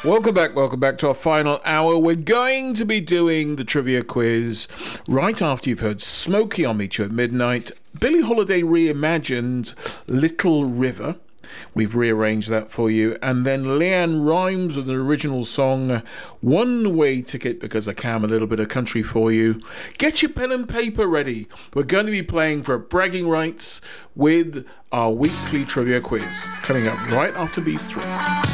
Welcome back to our final hour. We're going to be doing the trivia quiz right after you've heard Smokey on Meet You at Midnight, Billie Holiday reimagined Little River. We've rearranged that for you. And then Leanne Rimes with an original song, One Way Ticket, because I can, a little bit of country for you. Get your pen and paper ready. We're going to be playing for bragging rights with our weekly trivia quiz, coming up right after these three.